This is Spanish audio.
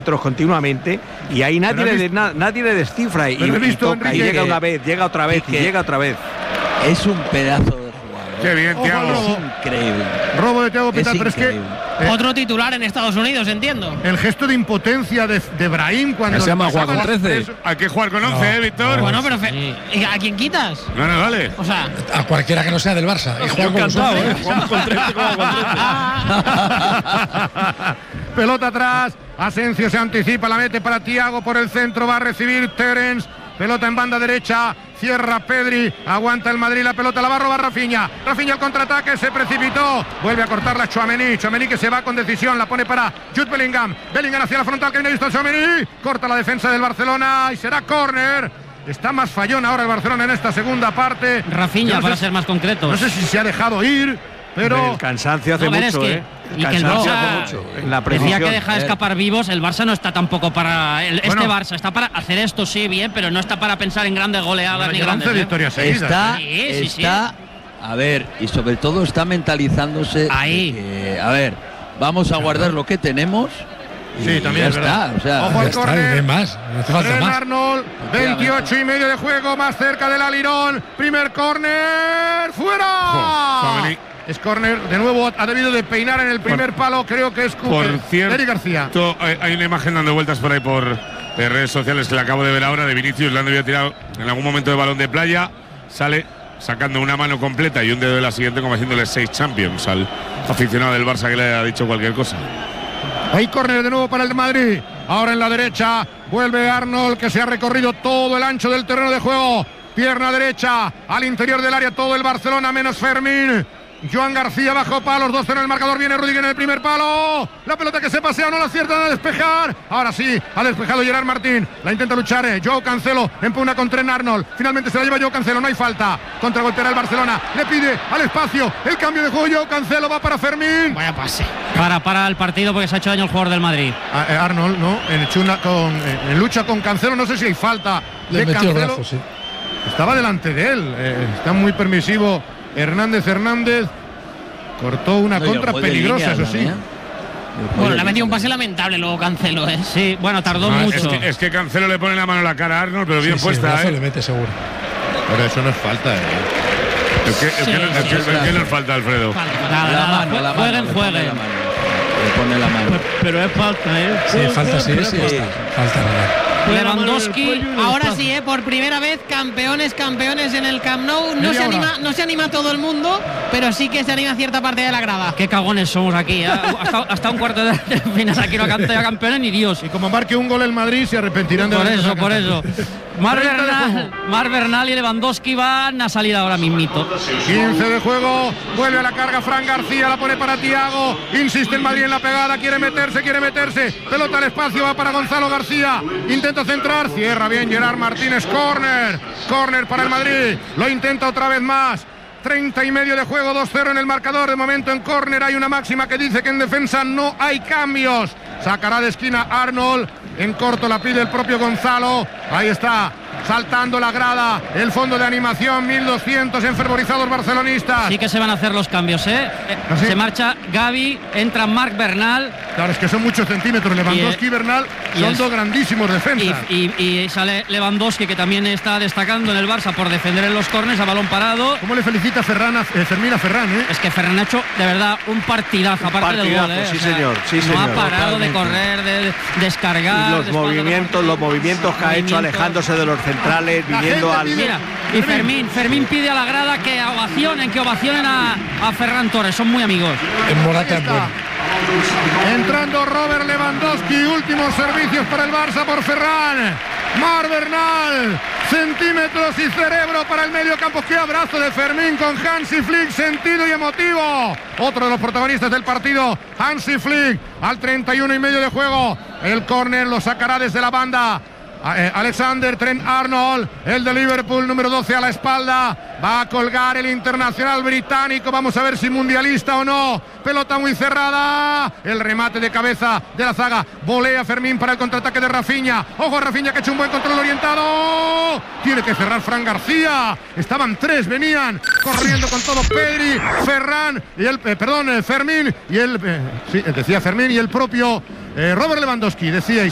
continuamente y ahí nadie le descifra y toca, y llega una vez, llega otra vez y llega otra vez. Es un pedazo de jugador. Qué bien, Thiago. Es increíble. Robo de Thiago Pintal, pero es que otro titular en Estados Unidos, entiendo. El gesto de impotencia de Brahim cuando se llama jugar con 13. Hay que jugar con 11, Víctor. Bueno, pero ¿a quién quitas? No, vale. O sea, a cualquiera que no sea del Barça. Y jugar con 11. Jugamos con 13, jugamos con 13. Pelota atrás. Asensio se anticipa, la mete para Thiago por el centro, va a recibir Terence. Pelota en banda derecha, cierra Pedri, aguanta el Madrid, la pelota la va a robar Rafinha. Rafinha al contraataque, se precipitó, vuelve a cortarla Tchouaméni que se va con decisión, la pone para Jude Bellingham. Bellingham hacia la frontal, que viene listo Tchouaméni, corta la defensa del Barcelona y será córner. Está más fallón ahora el Barcelona en esta segunda parte. Rafinha, para ser más concretos. No sé si se ha dejado ir, pero el cansancio hace mucho, Y que el Barça decía que deja de escapar vivos. El Barça no está tampoco para este Barça está para hacer esto, sí, bien, pero no está para pensar en grandes goleadas ni grandes. 11 victorias seguidas. Está, a ver, y sobre todo está mentalizándose ahí. A ver, vamos a guardar lo que tenemos. Sí, también es verdad. O sea, ojo al córner. No hace falta más. Arnold, 28 y medio de juego, más cerca del alirón. Primer córner, fuera. Es córner, de nuevo ha debido de peinar en el primer palo, creo que es por cierto, Eric García. Hay una imagen dando vueltas por ahí por redes sociales que la acabo de ver ahora de Vinicius, le han debido tirar en algún momento de balón de playa, sale sacando una mano completa y un dedo de la siguiente como haciéndole 6 champions al aficionado del Barça que le ha dicho cualquier cosa. Hay córner de nuevo para el Madrid. Ahora en la derecha vuelve Arnold, que se ha recorrido todo el ancho del terreno de juego. Pierna derecha al interior del área, todo el Barcelona menos Fermín. Joan García bajo palos, 2-0 en el marcador, viene Rudiger en el primer palo, la pelota que se pasea, no la aciertan a despejar, ahora sí, ha despejado Gerard Martín, la intenta luchar, Joao Cancelo, empuna contra Arnold, finalmente se la lleva Joao Cancelo, no hay falta, contragolpea el Barcelona, le pide al espacio, el cambio de juego, Joao Cancelo va para Fermín. Vaya pase. Para el partido porque se ha hecho daño el jugador del Madrid. Arnold, ¿no? En lucha con Cancelo, no sé si hay falta. Le metió el brazo, sí. Estaba delante de él, está muy permisivo. Hernández cortó una contra peligrosa, eso sí. Bueno, le ha metido un pase lamentable luego Cancelo, ¿eh? Sí, bueno, tardó mucho. Es que Cancelo le pone la mano a la cara a Arnold, pero bien puesta, le mete seguro. Pero eso no es falta, ¿Qué nos falta, Alfredo? Nada, jueguen. Le pone la mano. Pero es falta, Sí, falta, sí. Falta nada. Lewandowski, ahora sí, por primera vez campeones en el Camp Nou. No se anima todo el mundo, pero sí que se anima cierta parte de la grada. Qué cagones somos aquí, hasta un cuarto de final aquí no canta campeones ni Dios. Y como marque un gol el Madrid se arrepentirán de por eso. Marc Bernal y Lewandowski van a salir ahora mismito. 15 de juego, vuelve a la carga Fran García, la pone para Thiago, insiste el Madrid en la pegada, quiere meterse, pelota al espacio, va para Gonzalo García, intenta centrar, cierra bien Gerard Martínez, córner para el Madrid, lo intenta otra vez más. 30 y medio de juego, 2-0 en el marcador. De momento en córner hay una máxima que dice que en defensa no hay cambios. Sacará de esquina Arnold. En corto la pide el propio Gonzalo. Ahí está, saltando la grada. El fondo de animación, 1200 enfervorizados barcelonistas. Sí que se van a hacer los cambios, ¿eh? ¿Ah, sí? Se marcha Gavi, entra Marc Bernal. Claro, es que son muchos centímetros. Lewandowski y Bernal son dos grandísimos defensas. Y sale Lewandowski, que también está destacando en el Barça por defender en los córneres a balón parado. ¿Cómo le felicita Fermín a Ferran? Es que Ferran ha hecho de verdad un partidazo, aparte del gol. Sí, señor. No ha parado de correr, de descargar. Y los movimientos que ha hecho alejándose de los centrales, viniendo al... Mira, y Fermín pide a la grada que ovacionen a Ferran Torres, son muy amigos. En Morata es bueno. Entrando Robert Lewandowski, últimos servicios para el Barça por Ferran. Marc Bernal, centímetros y cerebro para el medio campo. Qué abrazo de Fermín con Hansi Flick, sentido y emotivo. Otro de los protagonistas del partido, Hansi Flick, al 31 y medio de juego. El córner lo sacará desde la banda Alexander Trent Arnold, el de Liverpool, número 12 a la espalda. Va a colgar el internacional británico. Vamos a ver si mundialista o no. Pelota muy cerrada. El remate de cabeza de la zaga. Volea Fermín para el contraataque de Rafinha. Ojo a Rafinha, que ha hecho un buen control orientado. Tiene que cerrar Fran García. Estaban tres, venían corriendo con todo Pedri, Ferran y Fermín y el propio Robert Lewandowski, decíais.